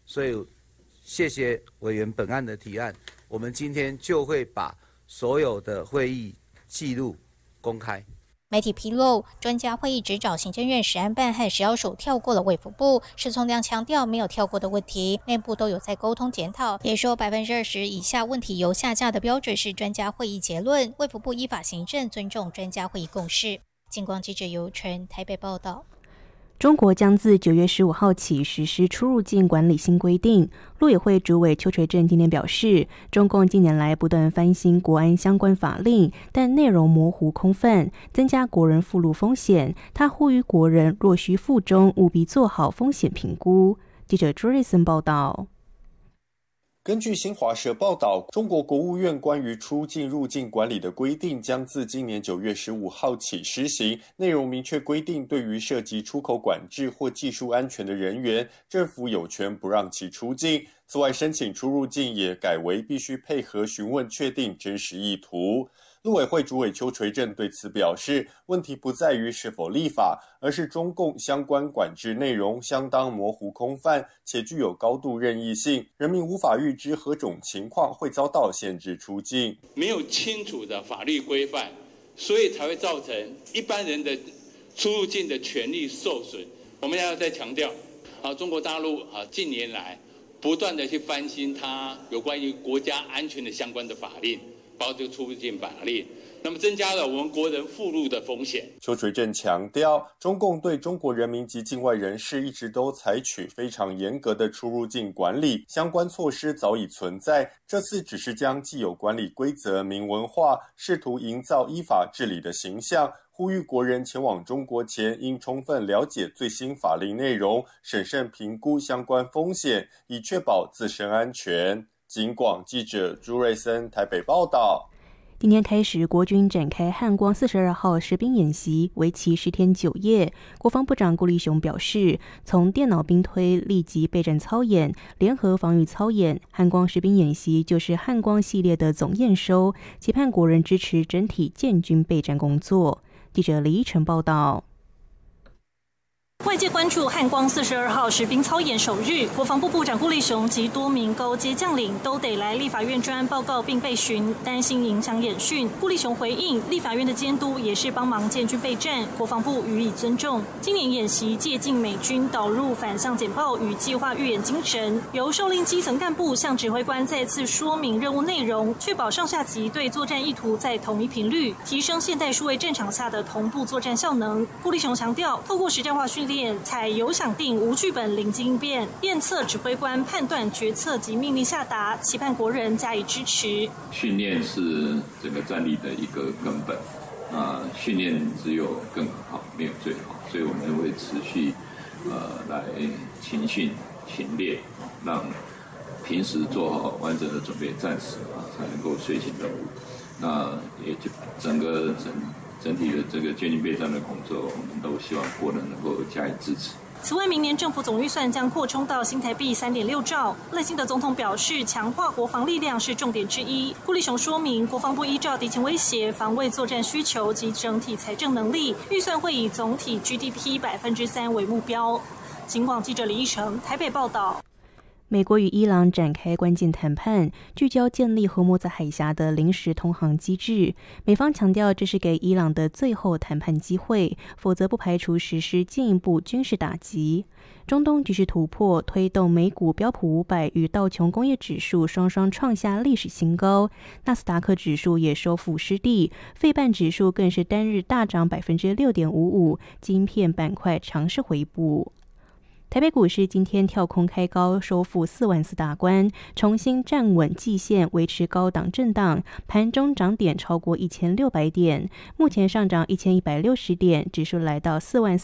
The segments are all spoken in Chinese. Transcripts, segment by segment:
所以谢谢委员本案的提案，我们今天就会把所有的会议记录公开。 媒体披露，专家会议只找行政院食安办和食药署跳过了卫福部。施聪亮强调，没有跳过的问题，内部都有在沟通检讨。也说20%以下问题由下架的标准是专家会议结论，卫福部依法行政，尊重专家会议共识。警广记者尤纯台北报道。 中国将自9月15号起实施出入境管理新规定。陆委会主委邱垂正今天表示，中共近年来不断翻新国安相关法令，但内容模糊空泛，增加国人附录风险。他呼吁国人若需附中，务必做好风险评估。记者朱瑞森报道。 根据新华社报道，中国国务院关于出境入境管理的规定将自今年9月15号起施行，内容明确规定，对于涉及出口管制或技术安全的人员，政府有权不让其出境。此外，申请出入境也改为必须配合询问确定真实意图。陆委会主委邱垂正对此表示，问题不在于是否立法，而是中共相关管制内容相当模糊空泛，且具有高度任意性，人民无法预知何种情况会遭到限制出境。 没有清楚的法律规范，所以才会造成一般人的出入境的权利受损。我们要再强调，中国大陆近年来不断的去翻新它有关于国家安全的相关的法令，包括这个出入境法令，那么增加了我们国人附录的风险。 邱垂正强调，中共对中国人民及境外人士一直都采取非常严格的出入境管理，相关措施早已存在，这次只是将既有管理规则明文化，试图营造依法治理的形象，呼吁国人前往中国前应充分了解最新法令内容，审慎评估相关风险，以确保自身安全。警广记者朱瑞森台北报道。 今天开始，国军展开汉光42号实兵演习，为期10天9夜。国防部长顾立雄表示，从电脑兵推、立即备战操演、联合防御操演，汉光实兵演习就是汉光系列的总验收，期盼国人支持整体建军备战工作。记者李依晨报道。 外界关注汉光42号实兵操演首日，国防部部长顾立雄及多名高阶将领都得来立法院专案报告并被询，担心影响演训。顾立雄回应，立法院的监督也是帮忙建军备战，国防部予以尊重。今年演习借鉴美军导入反向简报与计划预演精神，由受令基层干部向指挥官再次说明任务内容，确保上下级对作战意图在同一频率，提升现代数位战场下的同步作战效能。顾立雄强调，透过实战化训练，采有想定、无剧本、临机应变，验测指挥官判断、决策及命令下达，期盼国人加以支持。 训练是整个战力的一个根本，训练只有更好，没有最好，所以我们会持续来勤训勤练，让平时做好完整的准备战时才能够遂行任务。那也就整体的这个建军备战的工作，我们都希望国人能够加以支持。 此外，明年政府总预算将扩充到新台币3.6兆。赖清德总统表示，强化国防力量是重点之一。顾立雄说明，国防部依照敌情威胁、防卫作战需求及整体财政能力，预算会以总体 GDP 3%为目标。警广记者李依成台北报道。 美国与伊朗展开关键谈判，聚焦建立荷姆兹海峡的临时通航机制。美方强调，这是给伊朗的最后谈判机会，否则不排除实施进一步军事打击。中东局势突破，推动美股标普500与道琼工业指数双双创下历史新高，纳斯达克指数也收复失地，费半指数更是单日大涨6.55%，晶片板块强势回补。台北股市今天跳空开高，收复44000大关，重新站稳季线，维持高档震荡，盘中涨点超过1600点，目前上涨1160点，指数来到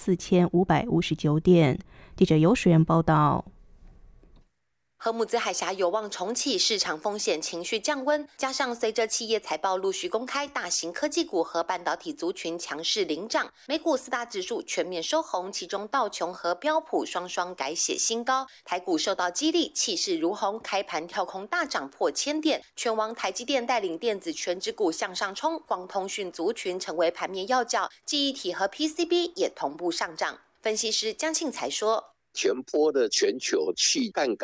44559点。记者游水源报道。 荷姆兹海峡有望重启，市场风险情绪降温，加上随着企业财报陆续公开，大型科技股和半导体族群强势领涨，美股4大指数全面收红，其中道琼和标普双双改写新高，台股受到激励，气势如虹，开盘跳空大涨破1000点，全王台积电带领电子全指股向上冲，光通讯族群成为盘面要角，记忆体和 PCB 也同步上涨。分析师江庆才说， 前波的全球去杠杆